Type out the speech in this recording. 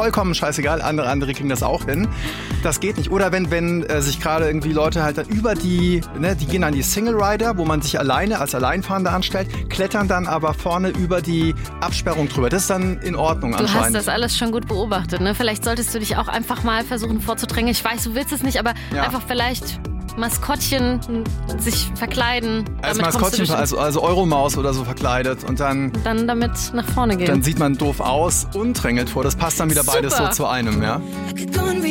vollkommen scheißegal, andere kriegen das auch hin. Das geht nicht. Oder wenn sich gerade irgendwie Leute halt dann über die gehen an die Single Rider, wo man sich alleine als Alleinfahrender anstellt, klettern dann aber vorne über die Absperrung drüber. Das ist dann in Ordnung anscheinend. Du hast das alles schon gut beobachtet, ne? Vielleicht solltest du dich auch einfach mal versuchen vorzudrängen. Ich weiß, du willst es nicht, aber einfach vielleicht Maskottchen sich verkleiden. Als Maskottchen, also Euromaus oder so verkleidet und dann damit nach vorne gehen. Dann sieht man doof aus und drängelt vor. Das passt dann wieder beides so zu einem, ja.